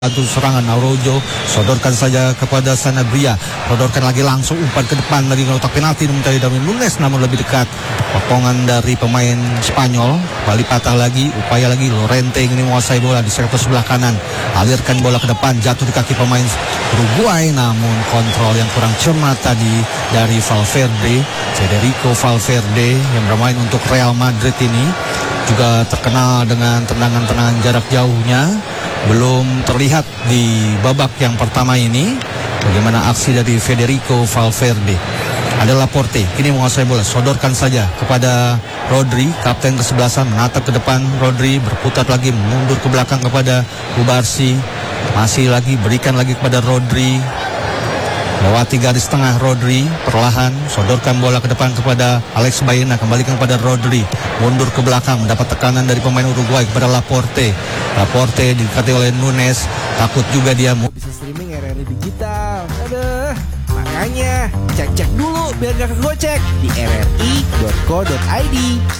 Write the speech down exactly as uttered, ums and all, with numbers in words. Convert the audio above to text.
Bantu serangan Araujo, sodorkan saja kepada Sanabria, sodorkan lagi langsung umpan ke depan dari kotak penalti mencari Darwin Nunes, namun lebih dekat. Potongan dari pemain Spanyol, balik patah lagi, upaya lagi Lorente ini menguasai bola di sektor sebelah kanan, alirkan bola ke depan, jatuh di kaki pemain Uruguay, namun kontrol yang kurang cermat tadi dari Valverde, Federico Valverde yang bermain untuk Real Madrid ini juga terkenal dengan tendangan-tendangan jarak jauhnya. Belum terlihat di babak yang pertama ini bagaimana aksi dari Federico Valverde. Ada Laporte, kini menguasai bola, sodorkan saja kepada Rodri, kapten kesebelasan, menatap ke depan. Rodri berputar lagi, mundur ke belakang kepada Kubarsi, masih lagi berikan lagi kepada Rodri, lewati garis tengah Rodri, perlahan sodorkan bola ke depan kepada Alex Baena, kembalikan kepada Rodri, mundur ke belakang, mendapat tekanan dari pemain Uruguay kepada Laporte. Laporte didekati oleh Nunes, takut juga dia mau bisa streaming R R I digital. Aduh, makanya cek-cek dulu biar gak kegocek di r r i dot co dot i d.